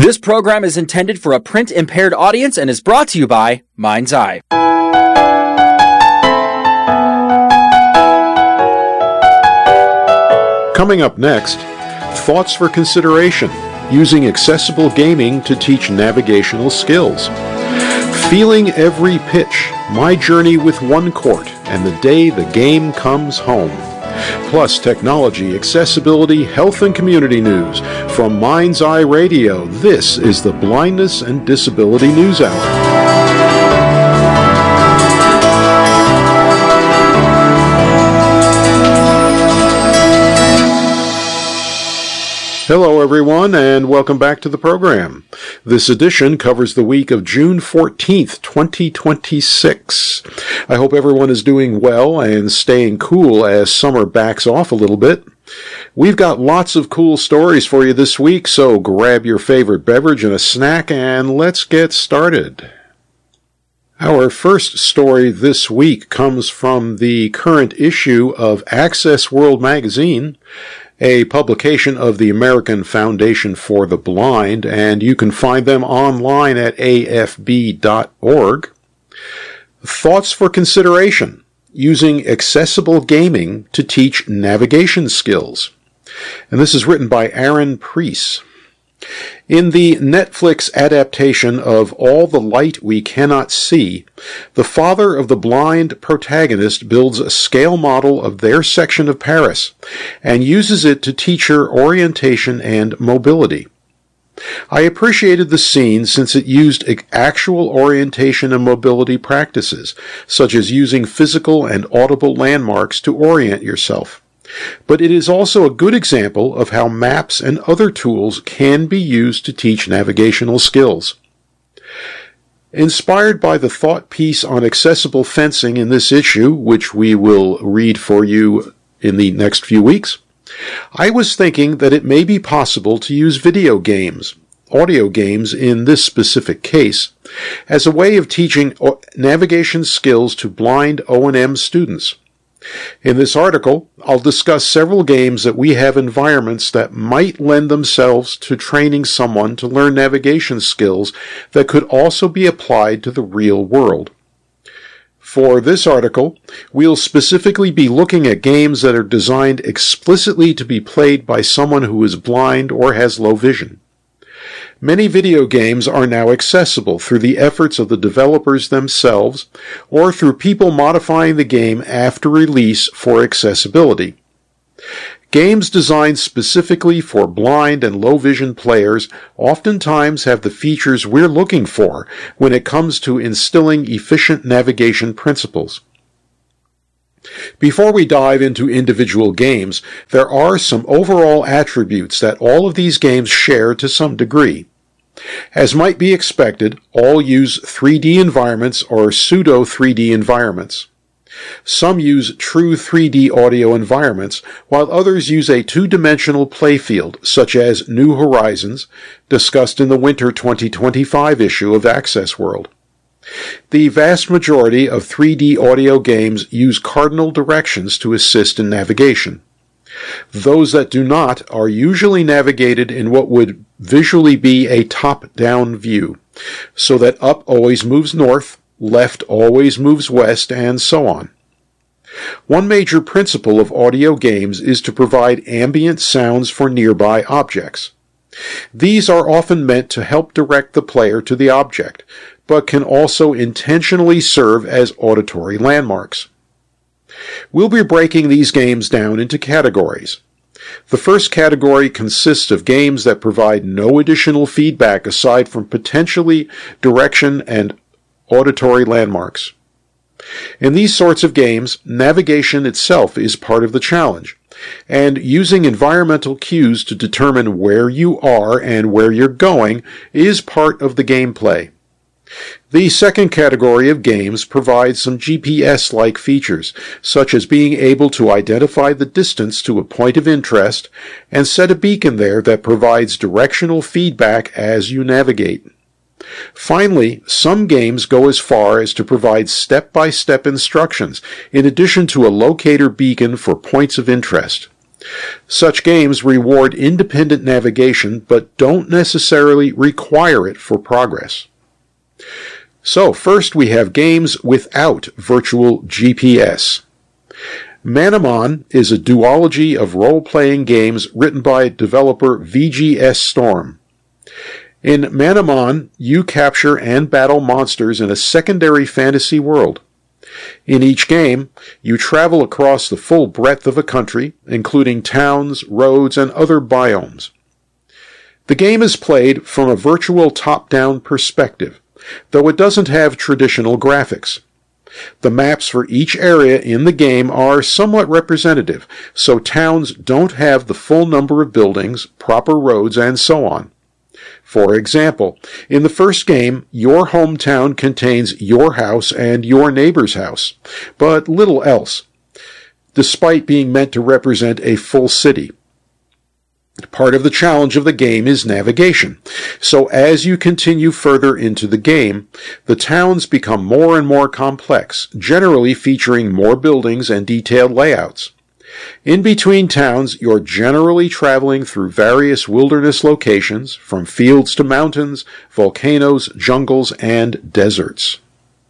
This program is intended for a print-impaired audience and is brought to you by Mind's Eye. Coming up next, thoughts for consideration, using accessible gaming to teach navigational skills. Feeling every pitch, my journey with one court, and the day the game comes home. Plus technology, accessibility, health, and community news. From Mind's Eye Radio, this is the Blindness and Disability News Hour. Hello everyone, and welcome back to the program. This edition covers the week of June 14th, 2026. I hope everyone is doing well and staying cool as summer backs off a little bit. We've got lots of cool stories for you this week, so grab your favorite beverage and a snack and let's get started. Our first story this week comes from the current issue of Access World magazine, a publication of the American Foundation for the Blind, and you can find them online at afb.org. Thoughts for consideration, using accessible gaming to teach navigation skills. And this is written by Aaron Preece. In the Netflix adaptation of All the Light We Cannot See, the father of the blind protagonist builds a scale model of their section of Paris and uses it to teach her orientation and mobility. I appreciated the scene since it used actual orientation and mobility practices, such as using physical and audible landmarks to orient yourself. But it is also a good example of how maps and other tools can be used to teach navigational skills. Inspired by the thought piece on accessible fencing in this issue, which we will read for you in the next few weeks, I was thinking that it may be possible to use video games, audio games in this specific case, as a way of teaching navigation skills to blind O&M students. In this article, I'll discuss several games that we have environments that might lend themselves to training someone to learn navigation skills that could also be applied to the real world. For this article, we'll specifically be looking at games that are designed explicitly to be played by someone who is blind or has low vision. Many video games are now accessible through the efforts of the developers themselves or through people modifying the game after release for accessibility. Games designed specifically for blind and low vision players oftentimes have the features we're looking for when it comes to instilling efficient navigation principles. Before we dive into individual games, there are some overall attributes that all of these games share to some degree. As might be expected, all use 3D environments or pseudo-3D environments. Some use true 3D audio environments, while others use a two-dimensional playfield, such as New Horizons, discussed in the winter 2025 issue of Access World. The vast majority of 3D audio games use cardinal directions to assist in navigation. Those that do not are usually navigated in what would visually be a top-down view, so that up always moves north, left always moves west, and so on. One major principle of audio games is to provide ambient sounds for nearby objects. These are often meant to help direct the player to the object, but can also intentionally serve as auditory landmarks. We'll be breaking these games down into categories. The first category consists of games that provide no additional feedback aside from potentially direction and auditory landmarks. In these sorts of games, navigation itself is part of the challenge, and using environmental cues to determine where you are and where you're going is part of the gameplay. The second category of games provides some GPS-like features, such as being able to identify the distance to a point of interest and set a beacon there that provides directional feedback as you navigate. Finally, some games go as far as to provide step-by-step instructions, in addition to a locator beacon for points of interest. Such games reward independent navigation but don't necessarily require it for progress. So first we have games without virtual GPS. Manamon is a duology of role-playing games written by developer VGS Storm. In Manamon, you capture and battle monsters in a secondary fantasy world. In each game, you travel across the full breadth of a country, including towns, roads, and other biomes. The game is played from a virtual top-down perspective, though it doesn't have traditional graphics. The maps for each area in the game are somewhat representative, so towns don't have the full number of buildings, proper roads, and so on. For example, in the first game, your hometown contains your house and your neighbor's house, but little else, despite being meant to represent a full city. Part of the challenge of the game is navigation, so as you continue further into the game, the towns become more and more complex, generally featuring more buildings and detailed layouts. In between towns, you're generally traveling through various wilderness locations, from fields to mountains, volcanoes, jungles, and deserts.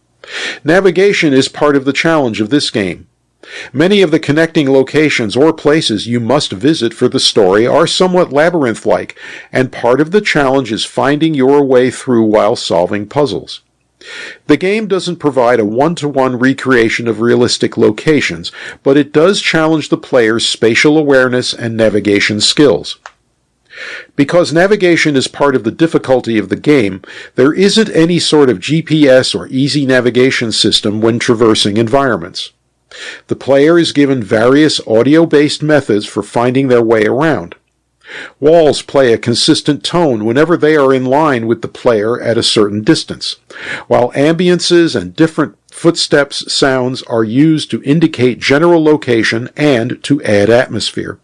Navigation is part of the challenge of this game. Many of the connecting locations or places you must visit for the story are somewhat labyrinth-like, and part of the challenge is finding your way through while solving puzzles. The game doesn't provide a one-to-one recreation of realistic locations, but it does challenge the player's spatial awareness and navigation skills. Because navigation is part of the difficulty of the game, there isn't any sort of GPS or easy navigation system when traversing environments. The player is given various audio-based methods for finding their way around. Walls play a consistent tone whenever they are in line with the player at a certain distance, while ambiances and different footsteps sounds are used to indicate general location and to add atmosphere.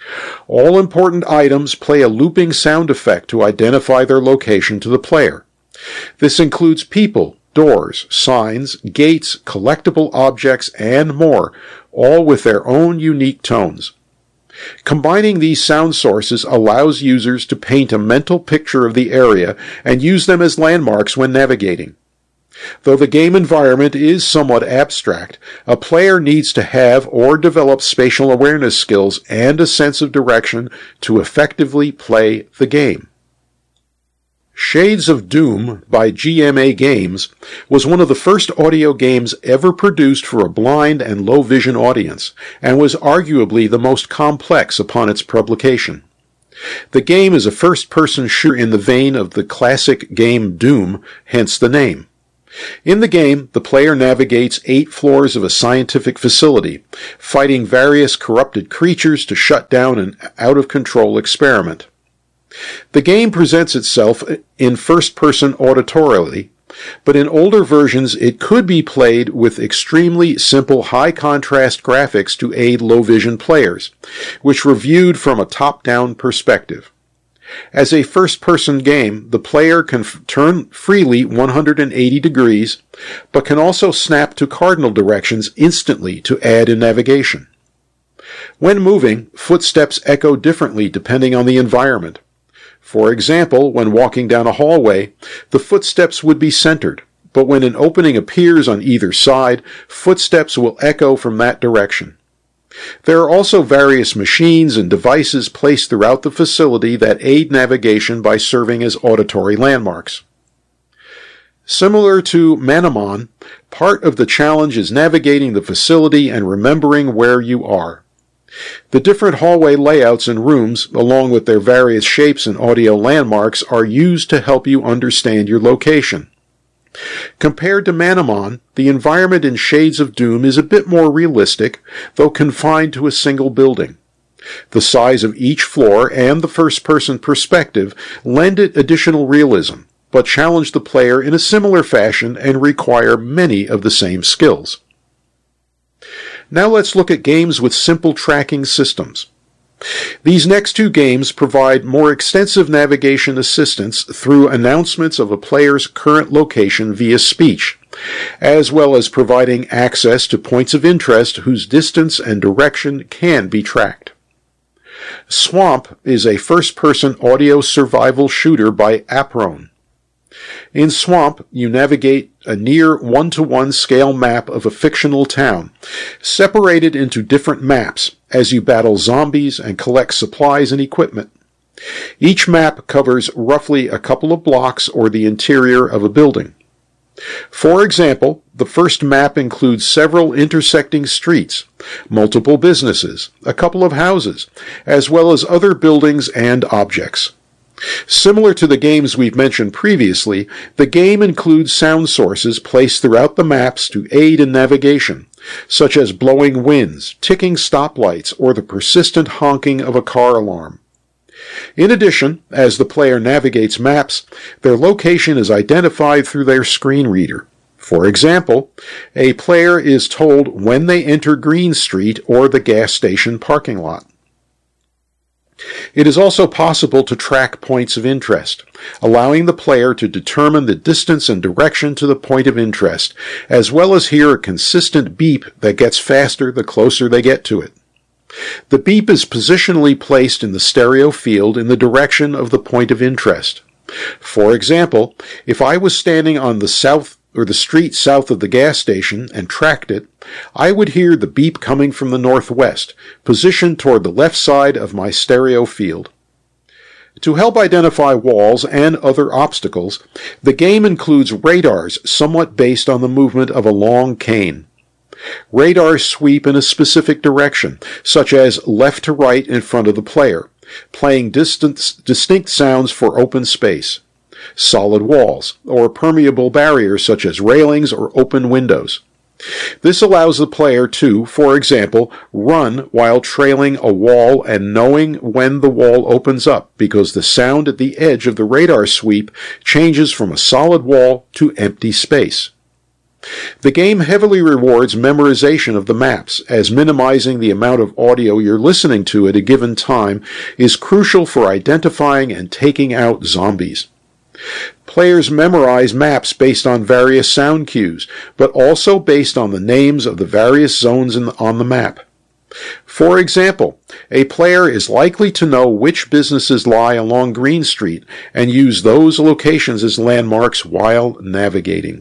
All important items play a looping sound effect to identify their location to the player. This includes people, doors, signs, gates, collectible objects, and more, all with their own unique tones. Combining these sound sources allows users to paint a mental picture of the area and use them as landmarks when navigating. Though the game environment is somewhat abstract, a player needs to have or develop spatial awareness skills and a sense of direction to effectively play the game. Shades of Doom by GMA Games was one of the first audio games ever produced for a blind and low-vision audience, and was arguably the most complex upon its publication. The game is a first-person shooter in the vein of the classic game Doom, hence the name. In the game, the player navigates 8 floors of a scientific facility, fighting various corrupted creatures to shut down an out-of-control experiment. The game presents itself in first-person auditorially, but in older versions it could be played with extremely simple high-contrast graphics to aid low-vision players, which were viewed from a top-down perspective. As a first-person game, the player can turn freely 180 degrees, but can also snap to cardinal directions instantly to add in navigation. When moving, footsteps echo differently depending on the environment. For example, when walking down a hallway, the footsteps would be centered, but when an opening appears on either side, footsteps will echo from that direction. There are also various machines and devices placed throughout the facility that aid navigation by serving as auditory landmarks. Similar to Manamon, part of the challenge is navigating the facility and remembering where you are. The different hallway layouts and rooms, along with their various shapes and audio landmarks, are used to help you understand your location. Compared to Manamon, the environment in Shades of Doom is a bit more realistic, though confined to a single building. The size of each floor and the first-person perspective lend it additional realism, but challenge the player in a similar fashion and require many of the same skills. Now let's look at games with simple tracking systems. These next 2 games provide more extensive navigation assistance through announcements of a player's current location via speech, as well as providing access to points of interest whose distance and direction can be tracked. Swamp is a first-person audio survival shooter by Aprone. In Swamp, you navigate a near one-to-one scale map of a fictional town, separated into different maps as you battle zombies and collect supplies and equipment. Each map covers roughly a couple of blocks or the interior of a building. For example, the first map includes several intersecting streets, multiple businesses, a couple of houses, as well as other buildings and objects. Similar to the games we've mentioned previously, the game includes sound sources placed throughout the maps to aid in navigation, such as blowing winds, ticking stoplights, or the persistent honking of a car alarm. In addition, as the player navigates maps, their location is identified through their screen reader. For example, a player is told when they enter Green Street or the gas station parking lot. It is also possible to track points of interest, allowing the player to determine the distance and direction to the point of interest, as well as hear a consistent beep that gets faster the closer they get to it. The beep is positionally placed in the stereo field in the direction of the point of interest. For example, if I was standing on the street south of the gas station and tracked it, I would hear the beep coming from the northwest, positioned toward the left side of my stereo field. To help identify walls and other obstacles, the game includes radars somewhat based on the movement of a long cane. Radars sweep in a specific direction, such as left to right in front of the player, playing distinct sounds for open space, solid walls, or permeable barriers such as railings or open windows. This allows the player to, for example, run while trailing a wall and knowing when the wall opens up, because the sound at the edge of the radar sweep changes from a solid wall to empty space. The game heavily rewards memorization of the maps, as minimizing the amount of audio you're listening to at a given time is crucial for identifying and taking out zombies. Players memorize maps based on various sound cues, but also based on the names of the various zones on the map. For example, a player is likely to know which businesses lie along Green Street and use those locations as landmarks while navigating.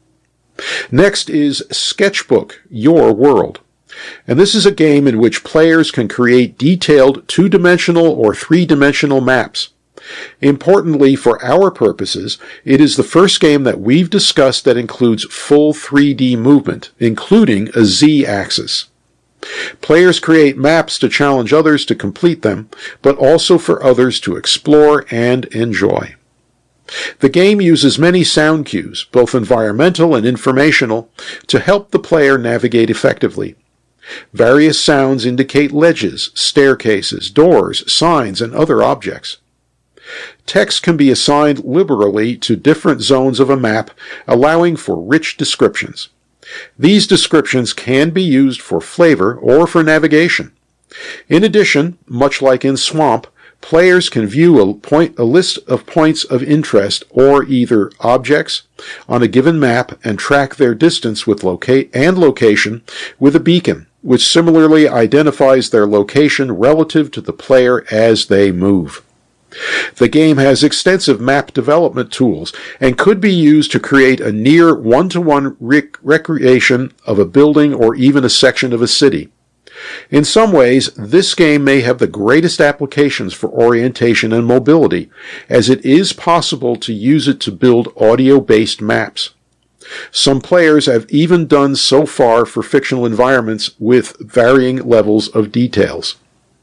Next is Sketchbook, Your World. And this is a game in which players can create detailed two-dimensional or three-dimensional maps. Importantly for our purposes, it is the first game that we've discussed that includes full 3D movement, including a Z-axis. Players create maps to challenge others to complete them, but also for others to explore and enjoy. The game uses many sound cues, both environmental and informational, to help the player navigate effectively. Various sounds indicate ledges, staircases, doors, signs, and other objects. Text can be assigned liberally to different zones of a map, allowing for rich descriptions. These descriptions can be used for flavor or for navigation. In addition, much like in Swamp, players can view a list of points of interest or either objects on a given map and track their distance with location with a beacon, which similarly identifies their location relative to the player as they move. The game has extensive map development tools and could be used to create a near one-to-one recreation of a building or even a section of a city. In some ways, this game may have the greatest applications for orientation and mobility, as it is possible to use it to build audio-based maps. Some players have even done so far for fictional environments with varying levels of details.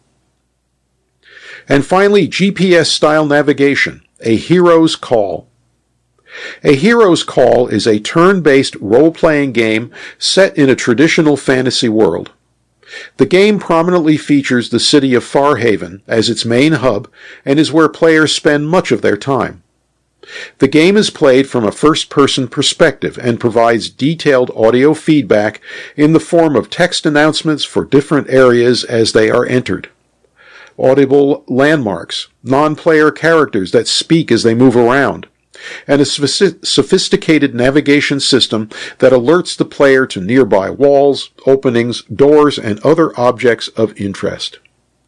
And finally, GPS-style navigation, A Hero's Call. A Hero's Call is a turn-based role-playing game set in a traditional fantasy world. The game prominently features the city of Farhaven as its main hub and is where players spend much of their time. The game is played from a first-person perspective and provides detailed audio feedback in the form of text announcements for different areas as they are entered. Audible landmarks, non-player characters that speak as they move around, and a sophisticated navigation system that alerts the player to nearby walls, openings, doors, and other objects of interest.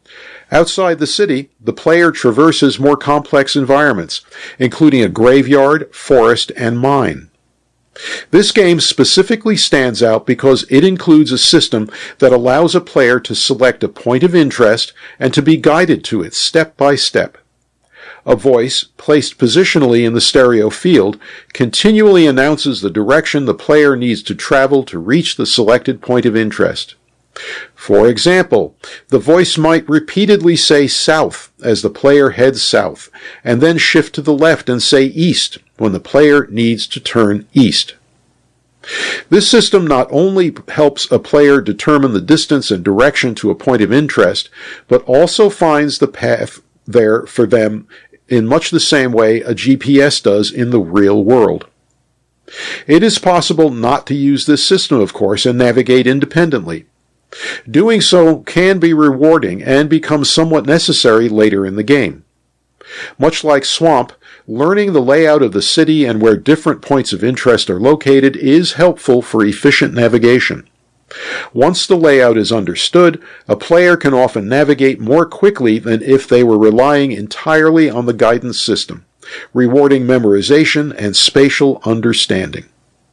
Outside the city, the player traverses more complex environments, including a graveyard, forest, and mine. This game specifically stands out because it includes a system that allows a player to select a point of interest and to be guided to it step by step. A voice, placed positionally in the stereo field, continually announces the direction the player needs to travel to reach the selected point of interest. For example, the voice might repeatedly say south as the player heads south, and then shift to the left and say east when the player needs to turn east. This system not only helps a player determine the distance and direction to a point of interest, but also finds the path there for them in much the same way a GPS does in the real world. It is possible not to use this system, of course, and navigate independently. Doing so can be rewarding and becomes somewhat necessary later in the game. Much like Swamp, learning the layout of the city and where different points of interest are located is helpful for efficient navigation. Once the layout is understood, a player can often navigate more quickly than if they were relying entirely on the guidance system, rewarding memorization and spatial understanding.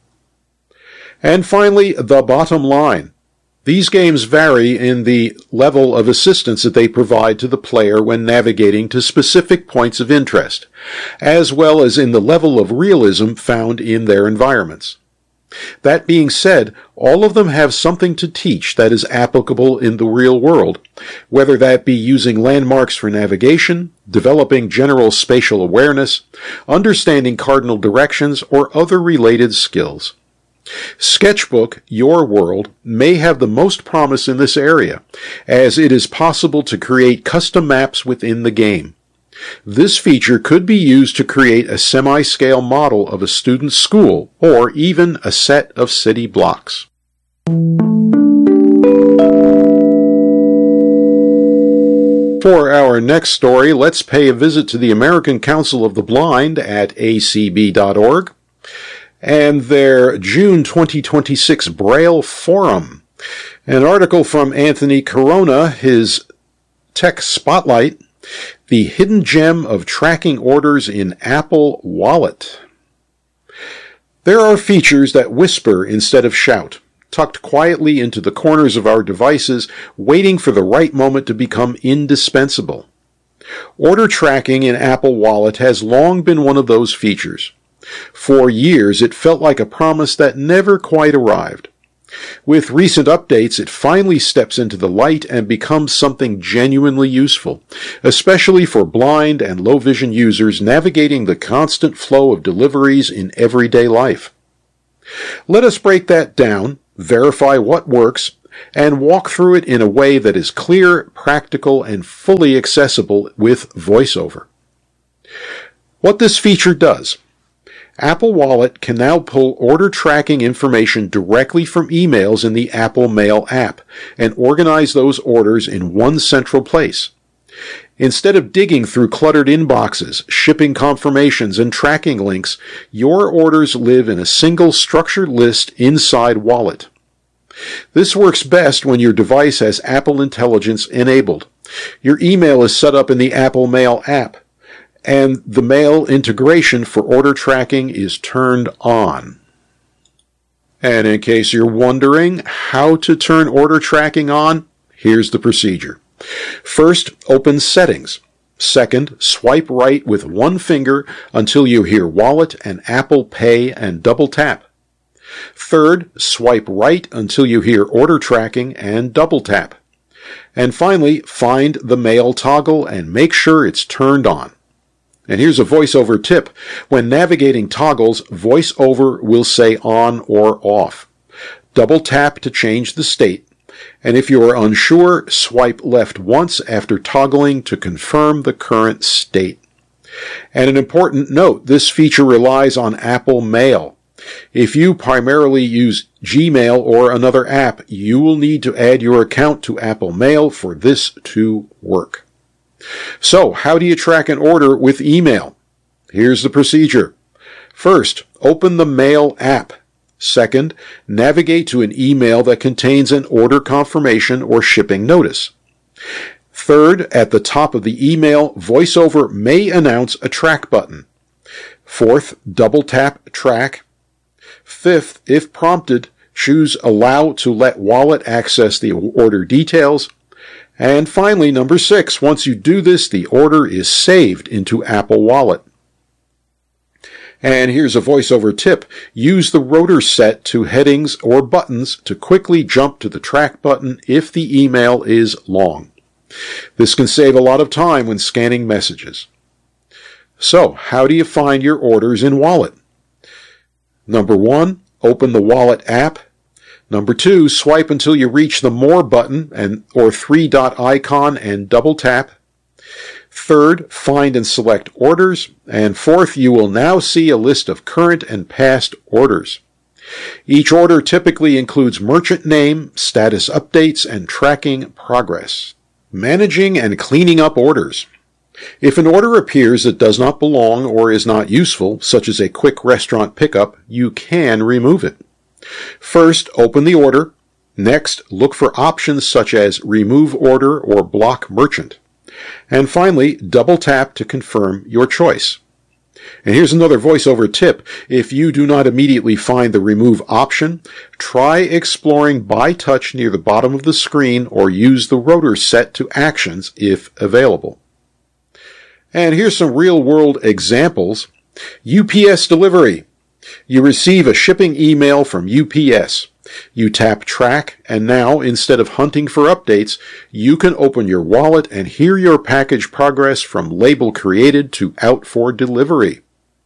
And finally, the bottom line. These games vary in the level of assistance that they provide to the player when navigating to specific points of interest, as well as in the level of realism found in their environments. That being said, all of them have something to teach that is applicable in the real world, whether that be using landmarks for navigation, developing general spatial awareness, understanding cardinal directions, or other related skills. Sketchbook, Your World, may have the most promise in this area, as it is possible to create custom maps within the game. This feature could be used to create a semi-scale model of a student's school, or even a set of city blocks. For our next story, let's pay a visit to the American Council of the Blind at acb.org. And their June 2026 Braille Forum. An article from Anthony Corona, his Tech Spotlight, The Hidden Gem of Tracking Orders in Apple Wallet. There are features that whisper instead of shout, tucked quietly into the corners of our devices, waiting for the right moment to become indispensable. Order tracking in Apple Wallet has long been one of those features. For years, it felt like a promise that never quite arrived. With recent updates, it finally steps into the light and becomes something genuinely useful, especially for blind and low-vision users navigating the constant flow of deliveries in everyday life. Let us break that down, verify what works, and walk through it in a way that is clear, practical, and fully accessible with VoiceOver. What this feature does. Apple Wallet can now pull order tracking information directly from emails in the Apple Mail app and organize those orders in one central place. Instead of digging through cluttered inboxes, shipping confirmations, and tracking links, your orders live in a single structured list inside Wallet. This works best when your device has Apple Intelligence enabled. Your email is set up in the Apple Mail app, and the mail integration for order tracking is turned on. And in case you're wondering how to turn order tracking on, here's the procedure. First, open Settings. Second, swipe right with one finger until you hear Wallet and Apple Pay and double tap. Third, swipe right until you hear Order Tracking and double tap. And finally, find the Mail toggle and make sure it's turned on. And here's a VoiceOver tip. When navigating toggles, VoiceOver will say on or off. Double tap to change the state. And if you are unsure, swipe left once after toggling to confirm the current state. And an important note, this feature relies on Apple Mail. If you primarily use Gmail or another app, you will need to add your account to Apple Mail for this to work. So, how do you track an order with email? Here's the procedure. First, open the Mail app. Second, navigate to an email that contains an order confirmation or shipping notice. Third, at the top of the email, VoiceOver may announce a track button. Fourth, double tap track. Fifth, if prompted, choose allow to let Wallet access the order details. And finally, number 6, once you do this, the order is saved into Apple Wallet. And here's a VoiceOver tip. Use the rotor set to headings or buttons to quickly jump to the track button if the email is long. This can save a lot of time when scanning messages. So, how do you find your orders in Wallet? Number 1, open the Wallet app. Number 2, swipe until you reach the More button or 3-dot icon and double tap. Third, find and select orders. And fourth, you will now see a list of current and past orders. Each order typically includes merchant name, status updates, and tracking progress. Managing and cleaning up orders. If an order appears that does not belong or is not useful, such as a quick restaurant pickup, you can remove it. First, open the order. Next, look for options such as Remove Order or Block Merchant. And finally, double tap to confirm your choice. And here's another VoiceOver tip. If you do not immediately find the Remove option, try exploring by touch near the bottom of the screen or use the rotor set to actions if available. And here's some real-world examples. UPS delivery. You receive a shipping email from UPS. You tap track, and now, instead of hunting for updates, you can open your wallet and hear your package progress from label created to out for delivery.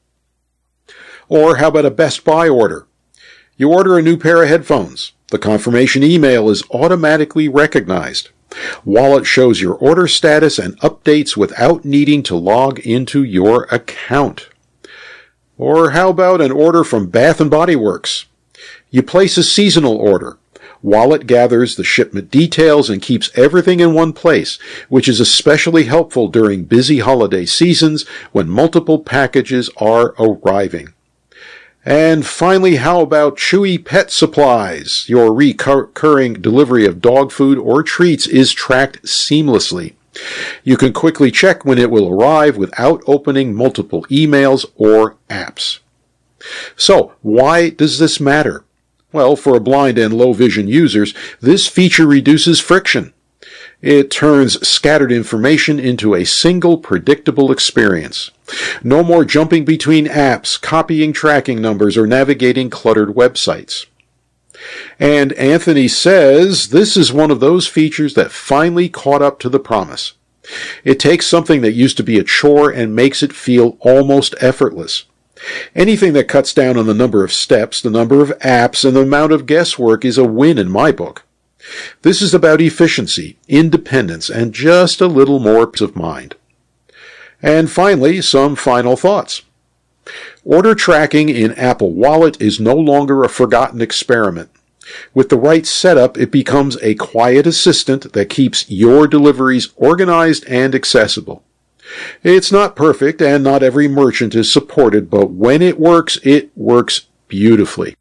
Or how about a Best Buy order? You order a new pair of headphones. The confirmation email is automatically recognized. Wallet shows your order status and updates without needing to log into your account. Or how about an order from Bath & Body Works? You place a seasonal order. Wallet gathers the shipment details and keeps everything in one place, which is especially helpful during busy holiday seasons when multiple packages are arriving. And finally, how about Chewy Pet Supplies? Your recurring delivery of dog food or treats is tracked seamlessly. You can quickly check when it will arrive without opening multiple emails or apps. So, why does this matter? Well, for blind and low vision users, this feature reduces friction. It turns scattered information into a single predictable experience. No more jumping between apps, copying tracking numbers, or navigating cluttered websites. And Anthony says this is one of those features that finally caught up to the promise. It takes something that used to be a chore and makes it feel almost effortless. Anything that cuts down on the number of steps, the number of apps, and the amount of guesswork is a win in my book. This is about efficiency, independence, and just a little more peace of mind. And finally, some final thoughts. Order tracking in Apple Wallet is no longer a forgotten experiment. With the right setup, it becomes a quiet assistant that keeps your deliveries organized and accessible. It's not perfect, and not every merchant is supported, but when it works beautifully.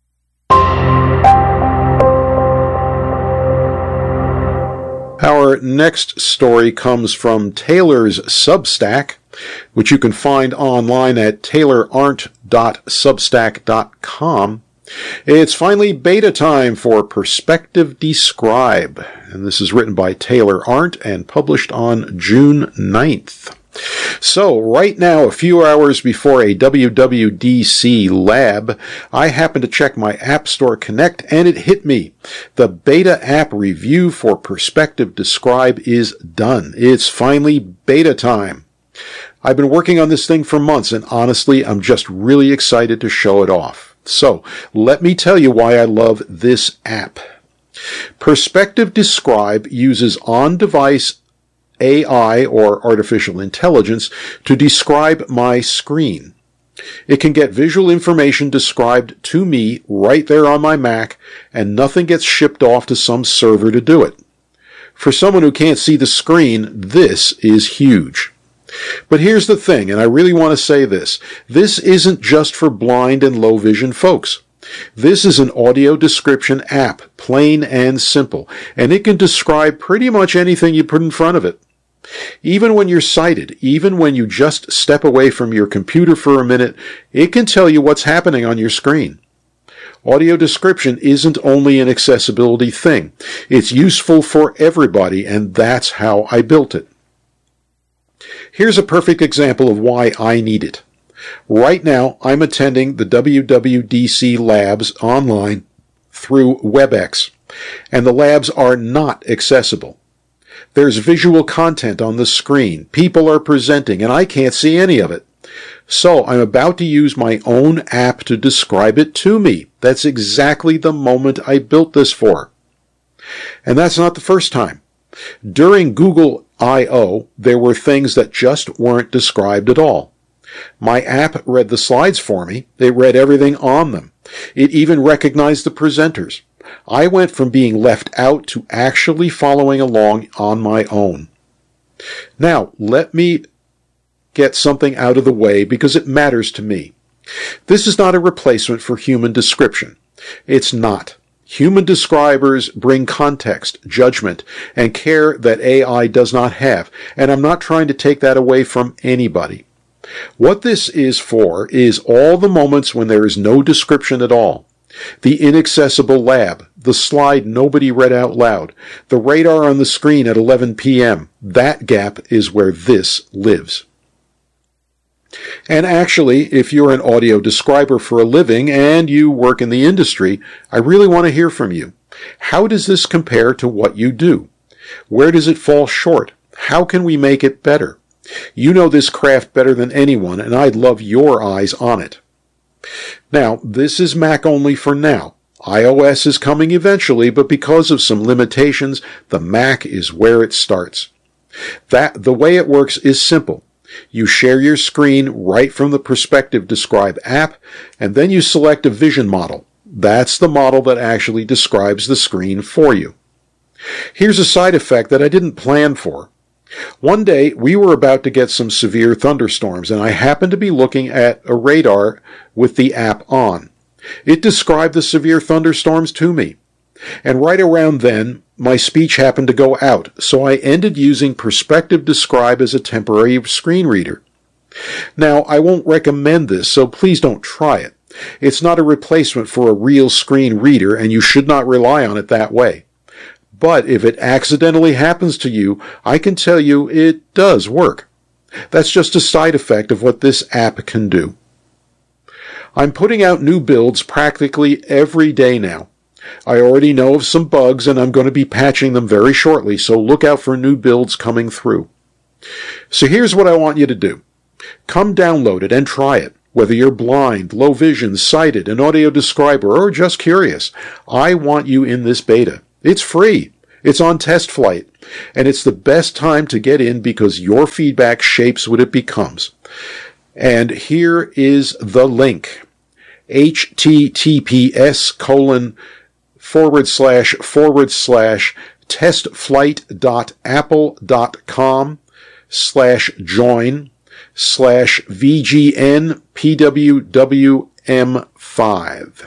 Our next story comes from Taylor's Substack, which you can find online at taylorarndt.substack.com. It's finally beta time for Perspective Describe, and this is written by Taylor Arndt and published on June 9th. So, right now, a few hours before a WWDC lab, I happened to check my App Store Connect, and it hit me. The beta app review for Perspective Describe is done. It's finally beta time. I've been working on this thing for months, and honestly, I'm just really excited to show it off. So, let me tell you why I love this app. Perspective Describe uses on-device AI, or artificial intelligence, to describe my screen. It can get visual information described to me right there on my Mac, and nothing gets shipped off to some server to do it. For someone who can't see the screen, this is huge. But here's the thing, and I really want to say this. This isn't just for blind and low vision folks. This is an audio description app, plain and simple, and it can describe pretty much anything you put in front of it. Even when you're sighted, even when you just step away from your computer for a minute, it can tell you what's happening on your screen. Audio description isn't only an accessibility thing. It's useful for everybody, and that's how I built it. Here's a perfect example of why I need it. Right now, I'm attending the WWDC labs online through WebEx, and the labs are not accessible. There's visual content on the screen. People are presenting, and I can't see any of it. So I'm about to use my own app to describe it to me. That's exactly the moment I built this for. And that's not the first time. During Google I/O, there were things that just weren't described at all. My app read the slides for me. It read everything on them. It even recognized the presenters. I went from being left out to actually following along on my own. Now, let me get something out of the way because it matters to me. This is not a replacement for human description. It's not. Human describers bring context, judgment, and care that AI does not have, and I'm not trying to take that away from anybody. What this is for is all the moments when there is no description at all. The inaccessible lab, the slide nobody read out loud, the radar on the screen at 11 p.m. That gap is where this lives. And actually, if you're an audio describer for a living and you work in the industry, I really want to hear from you. How does this compare to what you do? Where does it fall short? How can we make it better? You know this craft better than anyone, and I'd love your eyes on it. Now, this is Mac only for now. iOS is coming eventually, but because of some limitations, the Mac is where it starts. The way it works is simple. You share your screen right from the Perspective Describe app, and then you select a vision model. That's the model that actually describes the screen for you. Here's a side effect that I didn't plan for. One day, we were about to get some severe thunderstorms, and I happened to be looking at a radar with the app on. It described the severe thunderstorms to me. And right around then, my speech happened to go out, so I ended using Perspective Describe as a temporary screen reader. Now, I won't recommend this, so please don't try it. It's not a replacement for a real screen reader, and you should not rely on it that way. But if it accidentally happens to you, I can tell you it does work. That's just a side effect of what this app can do. I'm putting out new builds practically every day now. I already know of some bugs, and I'm going to be patching them very shortly, so look out for new builds coming through. So here's what I want you to do. Come download it and try it. Whether you're blind, low vision, sighted, an audio describer, or just curious, I want you in this beta. It's free. It's on test flight. And it's the best time to get in because your feedback shapes what it becomes. And here is the link. https://testflight.apple.com/join/VGNPWWM5.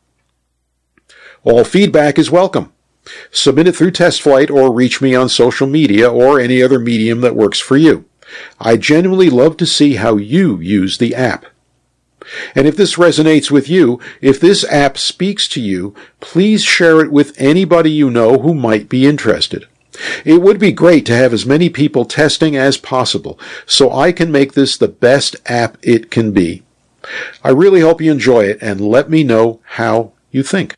All feedback is welcome. Submit it through TestFlight or reach me on social media or any other medium that works for you. I genuinely love to see how you use the app. And if this resonates with you, if this app speaks to you, please share it with anybody you know who might be interested. It would be great to have as many people testing as possible, so I can make this the best app it can be. I really hope you enjoy it, and let me know how you think.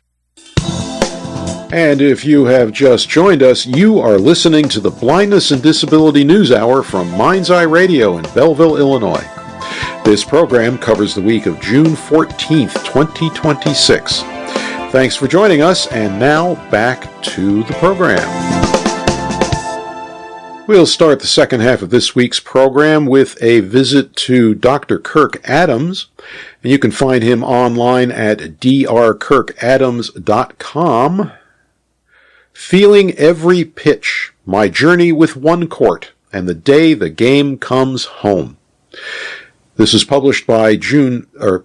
And if you have just joined us, you are listening to the Blindness and Disability News Hour from Mind's Eye Radio in Belleville, Illinois. This program covers the week of June 14th, 2026. Thanks for joining us, and now back to the program. We'll start the second half of this week's program with a visit to Dr. Kirk Adams, and you can find him online at drkirkadams.com. Feeling Every Pitch, My Journey with One Court, and the Day the Game Comes Home. This is published on June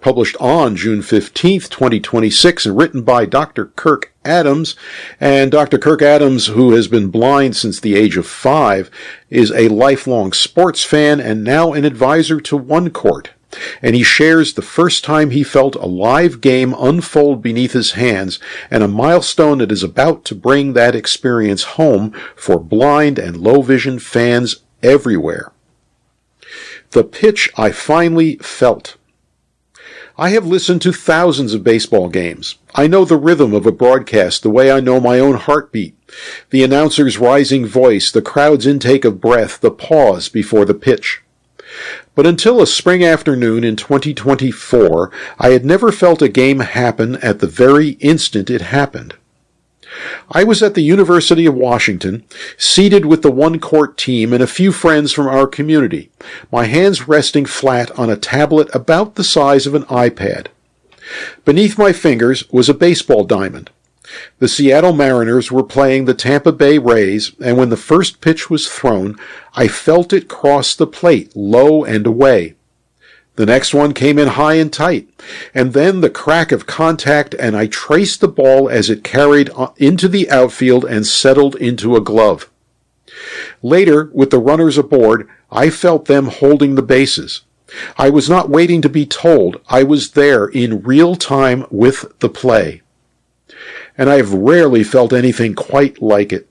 15th, 2026, and written by Dr. Kirk Adams. And Dr. Kirk Adams, who has been blind since the age of 5, is a lifelong sports fan and now an advisor to One Court. And he shares the first time he felt a live game unfold beneath his hands, and a milestone that is about to bring that experience home for blind and low-vision fans everywhere. The pitch I finally felt. I have listened to thousands of baseball games. I know the rhythm of a broadcast the way I know my own heartbeat, the announcer's rising voice, the crowd's intake of breath, the pause before the pitch. But until a spring afternoon in 2024, I had never felt a game happen at the very instant it happened. I was at the University of Washington, seated with the One Court team and a few friends from our community, my hands resting flat on a tablet about the size of an iPad. Beneath my fingers was a baseball diamond. The Seattle Mariners were playing the Tampa Bay Rays, and when the first pitch was thrown, I felt it cross the plate, low and away. The next one came in high and tight, and then the crack of contact, and I traced the ball as it carried into the outfield and settled into a glove. Later, with the runners aboard, I felt them holding the bases. I was not waiting to be told. I was there in real time with the play. And I have rarely felt anything quite like it.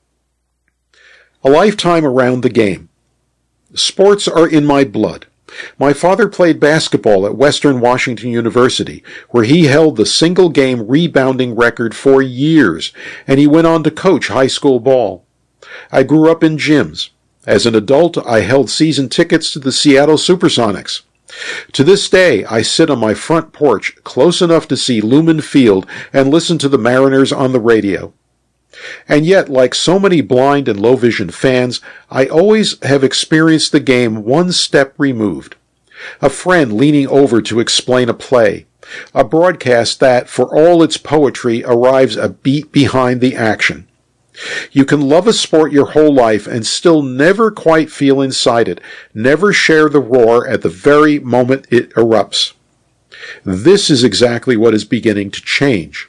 A lifetime around the game. Sports are in my blood. My father played basketball at Western Washington University, where he held the single-game rebounding record for years, and he went on to coach high school ball. I grew up in gyms. As an adult, I held season tickets to the Seattle Supersonics. To this day, I sit on my front porch close enough to see Lumen Field and listen to the Mariners on the radio. And yet, like so many blind and low-vision fans, I always have experienced the game one step removed. A friend leaning over to explain a play. A broadcast that, for all its poetry, arrives a beat behind the action. You can love a sport your whole life and still never quite feel inside it, never share the roar at the very moment it erupts. This is exactly what is beginning to change.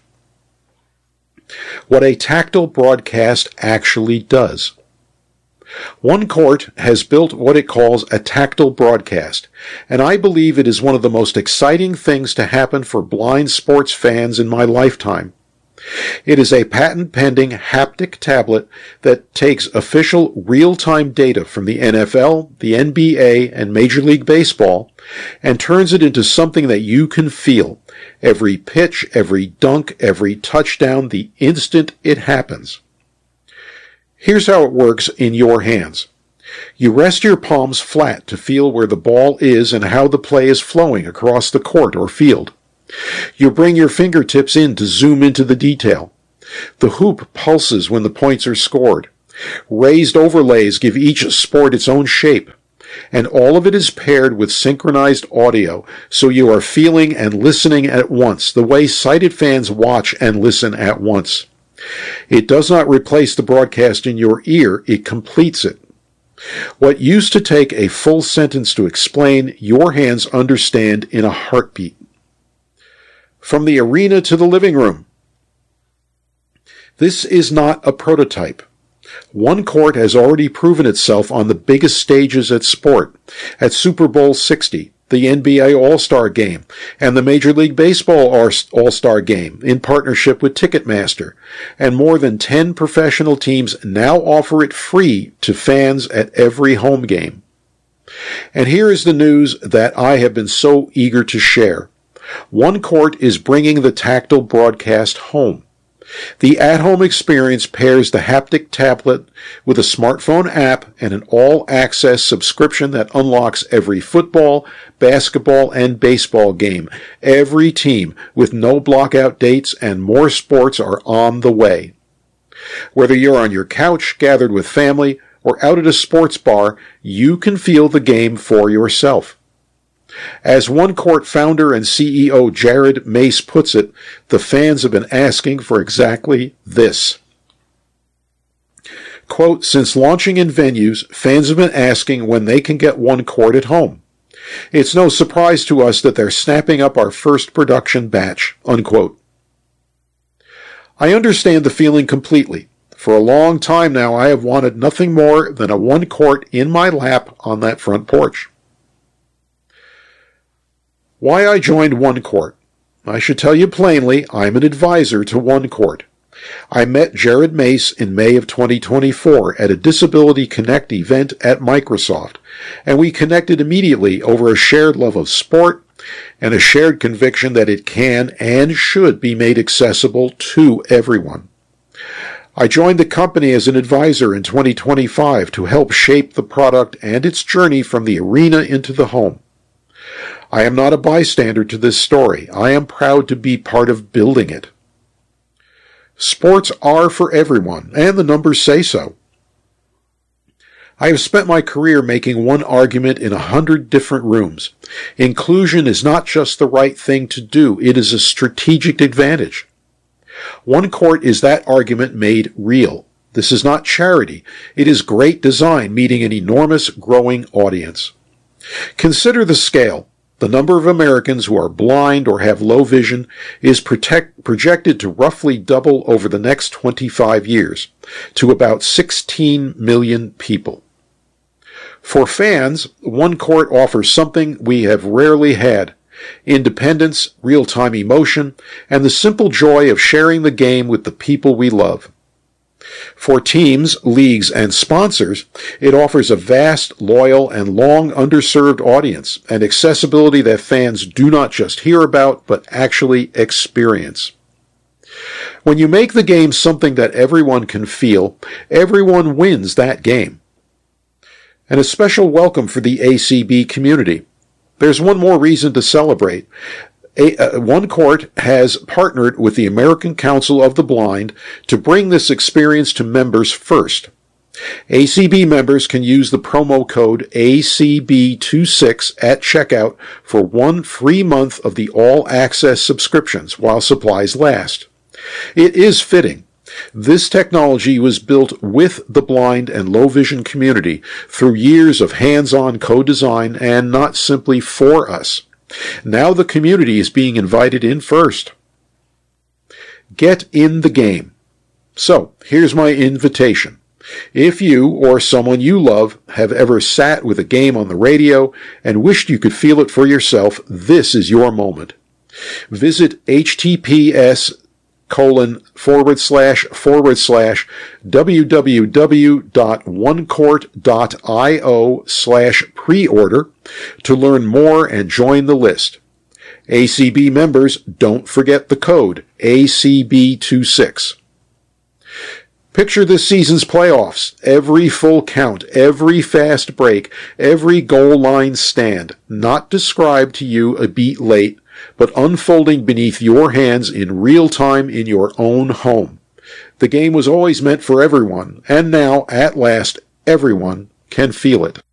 What a tactile broadcast actually does. One Court has built what it calls a tactile broadcast, and I believe it is one of the most exciting things to happen for blind sports fans in my lifetime. It is a patent-pending haptic tablet that takes official real-time data from the NFL, the NBA, and Major League Baseball and turns it into something that you can feel. Every pitch, every dunk, every touchdown, the instant it happens. Here's how it works in your hands. You rest your palms flat to feel where the ball is and how the play is flowing across the court or field. You bring your fingertips in to zoom into the detail. The hoop pulses when the points are scored. Raised overlays give each sport its own shape. And all of it is paired with synchronized audio, so you are feeling and listening at once, the way sighted fans watch and listen at once. It does not replace the broadcast in your ear, it completes it. What used to take a full sentence to explain, your hands understand in a heartbeat. From the arena to the living room. This is not a prototype. One Court has already proven itself on the biggest stages at sport, at Super Bowl 60, the NBA All-Star Game, and the Major League Baseball All-Star Game in partnership with Ticketmaster, and more than 10 professional teams now offer it free to fans at every home game. And here is the news that I have been so eager to share. One Court is bringing the tactile broadcast home. The at-home experience pairs the haptic tablet with a smartphone app and an all-access subscription that unlocks every football, basketball, and baseball game, every team, with no blockout dates, and more sports are on the way. Whether you're on your couch, gathered with family, or out at a sports bar, you can feel the game for yourself. As One Court founder and CEO Jared Mace puts it, the fans have been asking for exactly this. Quote, since launching in venues, fans have been asking when they can get One Court at home. It's no surprise to us that they're snapping up our first production batch." Unquote. I understand the feeling completely. For a long time now, I have wanted nothing more than a one-quart in my lap on that front porch. Why I joined OneCourt. I should tell you plainly, I'm an advisor to OneCourt. I met Jared Mace in May of 2024 at a Disability Connect event at Microsoft, and we connected immediately over a shared love of sport and a shared conviction that it can and should be made accessible to everyone. I joined the company as an advisor in 2025 to help shape the product and its journey from the arena into the home. I am not a bystander to this story. I am proud to be part of building it. Sports are for everyone, and the numbers say so. I have spent my career making one argument in 100 different rooms. Inclusion is not just the right thing to do, it is a strategic advantage. OneCourt is that argument made real. This is not charity. It is great design meeting an enormous growing audience. Consider the scale. The number of Americans who are blind or have low vision is projected to roughly double over the next 25 years, to about 16 million people. For fans, OneCourt offers something we have rarely had: independence, real-time emotion, and the simple joy of sharing the game with the people we love. For teams, leagues, and sponsors, it offers a vast, loyal, and long underserved audience, and accessibility that fans do not just hear about, but actually experience. When you make the game something that everyone can feel, everyone wins that game. And a special welcome for the ACB community. There's one more reason to celebrate. OneCourt has partnered with the American Council of the Blind to bring this experience to members first. ACB members can use the promo code ACB26 at checkout for 1 free month of the all-access subscriptions while supplies last. It is fitting. This technology was built with the blind and low-vision community through years of hands-on co-design and not simply for us. Now the community is being invited in first. Get in the game. So, here's my invitation. If you or someone you love have ever sat with a game on the radio and wished you could feel it for yourself, this is your moment. Visit https://www.onecourt.io/preorder to learn more and join the list. ACB members, don't forget the code ACB26. Picture this season's playoffs. Every full count, every fast break, every goal line stand, not described to you a beat late, but unfolding beneath your hands in real time in your own home. The game was always meant for everyone, and now, at last, everyone can feel it.